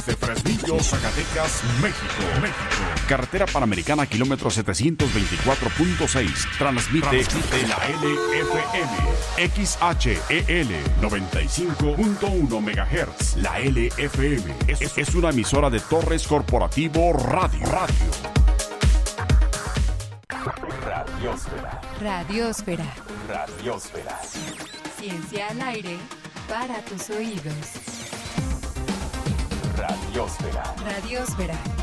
desde Fresnillo, Zacatecas, México. Carretera Panamericana, kilómetro 724.6. Transmite la LFM. XHEL 95.1 MHz. La LFM es una emisora de Torres Corporativo Radio. Radiósfera. Ciencia al aire para tus oídos. Radiósfera.